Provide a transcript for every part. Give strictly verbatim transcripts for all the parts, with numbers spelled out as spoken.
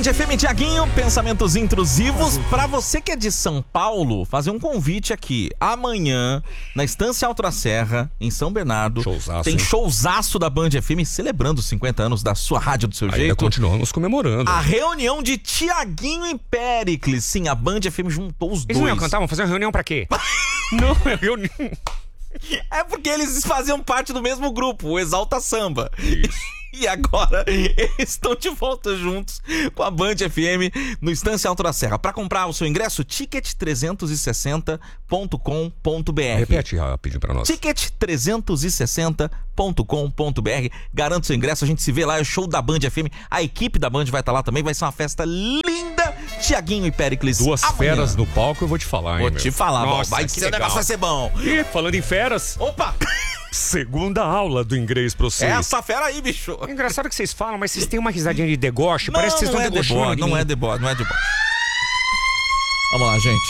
F M, Tiaguinho, pensamentos intrusivos. Pra você que é de São Paulo, fazer um convite aqui. Amanhã, na Estância Alto da Serra, em São Bernardo, showzaço, tem hein? showzaço da Band F M, celebrando os cinquenta anos da sua rádio do seu Ainda jeito. continuamos comemorando. A reunião de Tiaguinho e Péricles. Sim, a Band F M juntou os Eles dois. não iam cantar? Vamos fazer uma reunião pra quê? Não, é reunião. É porque eles faziam parte do mesmo grupo, o Exalta Samba. E agora eles estão de volta juntos com a Band F M no Estância Alto da Serra. Para comprar o seu ingresso, ticket trezentos e sessenta ponto com ponto b r. Repete rapidinho pra nós. ticket trezentos e sessenta ponto com ponto b r. Garante seu ingresso, a gente se vê lá, é o show da Band F M. A equipe da Band vai estar lá também, vai ser uma festa linda. Tiaguinho e Péricles. Duas amanhã. feras no palco, eu vou te falar, hein, Vou meu. te falar, Nossa, vai que ser, o legal. negócio vai ser bom. E falando em feras, Opa! segunda aula do inglês pra vocês. É essa fera aí, bicho. É engraçado que vocês falam, mas vocês têm uma risadinha de deboche. Não, Parece que vocês não estão é debochando deboche, de não mim. é deboche, não é deboche. Vamos lá, gente.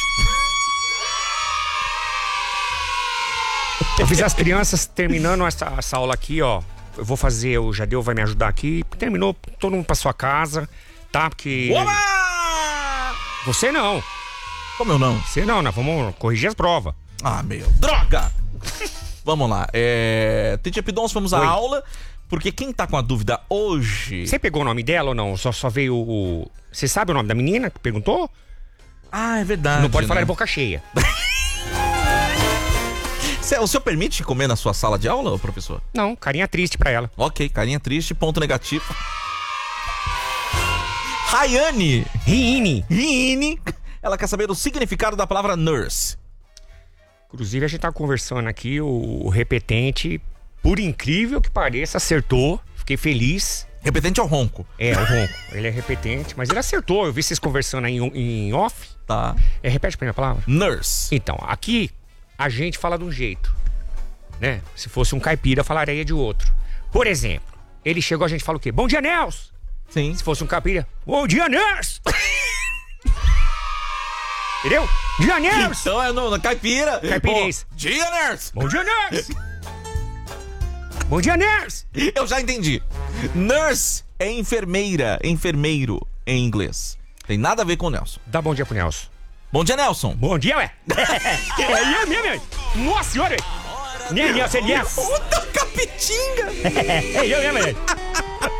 Eu fiz as crianças terminando essa, essa aula aqui, ó. Eu vou fazer, o Jadeu vai me ajudar aqui. Terminou, todo mundo pra sua casa, tá? Porque... Oba! Você não. Como eu não? Você não, nós vamos corrigir as provas. Ah, meu, droga! Vamos lá, é... Titia Pidons, vamos à Oi. aula, porque quem tá com a dúvida hoje... Você pegou o nome dela ou não? Só, só veio o... Você sabe o nome da menina que perguntou? Ah, é verdade. Não pode né? falar de boca cheia. Cê- O senhor permite comer na sua sala de aula, ô, professor? Não, carinha triste pra ela. Ok, carinha triste, ponto negativo. Rayane Riine. Riine, ela quer saber o significado da palavra nurse. Inclusive, a gente tava conversando aqui, o, o repetente, por incrível que pareça, acertou. Fiquei feliz. Repetente ao ronco. É, o ronco. Ele é repetente, mas ele acertou. Eu vi vocês conversando aí em, em off. Tá. É, repete pra mim a palavra. Nurse. Então, aqui, a gente fala de um jeito, né? Se fosse um caipira, falaria de outro. Por exemplo, ele chegou, a gente fala o quê? Bom dia, Nelson! Sim. Se fosse um caipira, bom dia, Nelson! Entendeu? Dia, Nelson! Então é no, no caipira. Caipirês. Bom dia, nurse. Bom dia, Nelson! Bom dia, Nelson! Eu já entendi. Nurse é enfermeira, enfermeiro em inglês. Tem nada a ver com o Nelson. Dá bom dia pro Nelson. Bom dia, Nelson. Bom dia, ué! É eu mesmo, ué! Nossa senhora, ué! Nem Nelson, é Nelson! Puta capitinga. É eu mesmo, ué!